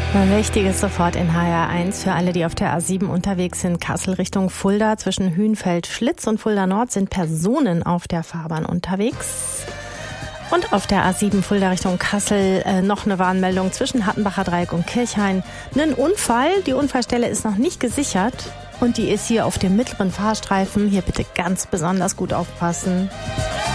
Wichtiges sofort in HR1 für alle, die auf der A7 unterwegs sind. Kassel Richtung Fulda. Zwischen Hünfeld-Schlitz und Fulda Nord sind Personen auf der Fahrbahn unterwegs. Und auf der A7 Fulda Richtung Kassel noch eine Warnmeldung zwischen Hattenbacher Dreieck und Kirchhain. Ein Unfall. Die Unfallstelle ist noch nicht gesichert. Und die ist hier auf dem mittleren Fahrstreifen. Hier bitte ganz besonders gut aufpassen.